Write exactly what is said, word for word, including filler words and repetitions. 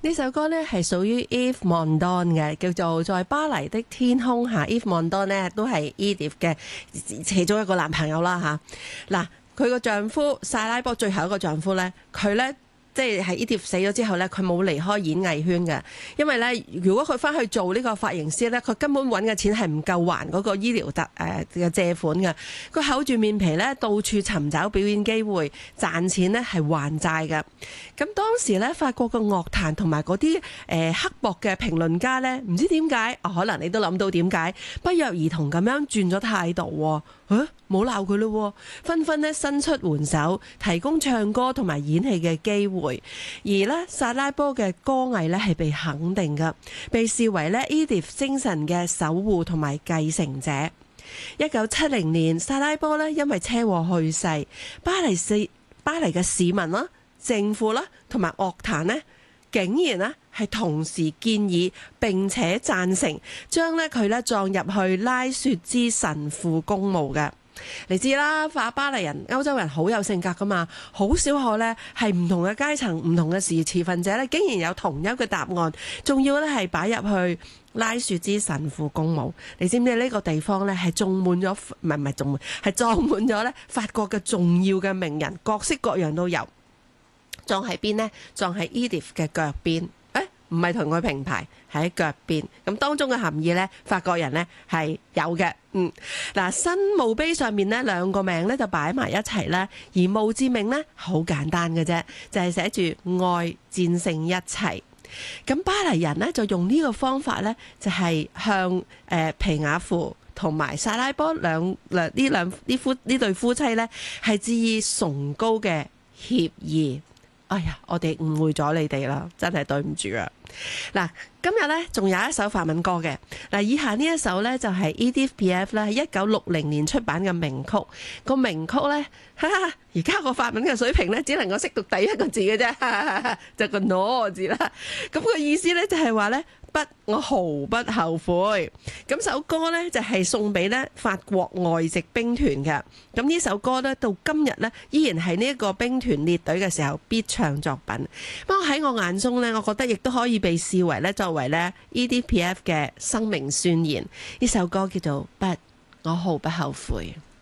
呢首歌呢係屬於 Yves Montand 嘅，叫做在巴黎的天空下。Yves Montand 呢都係 Edith 嘅其中一個男朋友啦吓。嗱，佢個丈夫薩拉波最後一個丈夫呢，佢呢。即係喺 Edith 死咗之後咧，佢冇離開演藝圈嘅，因為咧，如果佢翻去做呢個髮型師咧，佢根本揾嘅錢係唔夠還嗰個醫療特誒嘅借款嘅。佢厚住面皮咧，到處尋找表演機會，賺錢咧係還債嘅。咁當時咧，法國嘅樂壇同埋嗰啲誒刻薄嘅評論家咧，唔知點解、哦，可能你都諗到點解，不約而同咁樣轉咗態度喎。嚇，冇鬧佢咯，紛紛咧伸出援手，提供唱歌同埋演戲嘅機會。而咧薩拉波嘅歌藝咧係被肯定嘅，被視為咧 Edith 精神嘅守護同埋繼承者。一九七零年，薩拉波咧因為車禍去世，巴黎市巴黎嘅市民啦、政府啦同埋樂壇呢，竟然呢係同時建議並且贊成將咧佢咧葬入去拉雪茲神父公墓嘅。你知啦，法巴黎人、歐洲人好有性格噶嘛，好少可呢係唔同嘅階層、唔同嘅時持份者呢，竟然有同一個答案，仲要呢係擺入去拉雪茲神父公墓。你知唔知呢個地方呢係種滿咗，唔係唔係種滿，係葬滿咗呢法國嘅重要嘅名人，各式各樣都有。葬喺邊呢？葬喺 Edith 嘅腳邊。誒，唔係同佢平排，喺腳邊。咁當中嘅含義呢，法國人呢係有嘅。嗯，嗱，新墓碑上面呢兩個名呢就擺埋一齊啦，而墓誌銘呢好簡單嘅啫，就係寫住愛戰勝一切。咁巴黎人呢就用呢個方法呢，就係向誒皮亞芙同埋薩拉波兩兩呢兩呢夫呢對夫妻呢係致以崇高嘅歉意。哎呀，我哋誤會咗你哋啦，真係對唔住啊！嗱，今日呢仲有一首法文歌嘅。嗱，以下呢一首呢，就係 Edith Piaf 咧喺一九六零年出版嘅名曲。個名曲呢，而家個法文嘅水平呢，只能夠識讀第一個字嘅啫，就個 no 字啦。咁個意思呢，就係話呢。不，我毫不後悔。咁首歌呢，就係送俾呢法國外籍兵團嘅。咁呢首歌呢，到今日呢，依然係呢一個兵團列隊嘅時候必唱作品。不過喺我眼中呢，我覺得亦都可以被視為呢作為呢 Edith Piaf 嘅生命宣言。呢首歌叫做《不，我毫不後悔》。